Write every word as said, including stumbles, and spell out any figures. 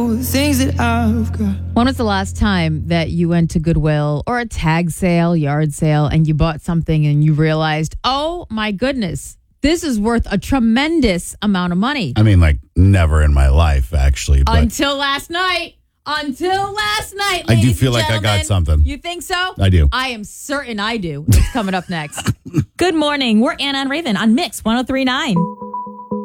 Things that I've got. When was the last time that you went to Goodwill or a tag sale, yard sale, and you bought something and you realized, oh my goodness, this is worth a tremendous amount of money? I mean, like, never in my life, actually. But Until last night. Until last night, I do ladies feel and like I got gentlemen. something. You think so? I do. I am certain I do. It's coming up next. Good morning. We're Anna and Raven on Mix one oh three point nine.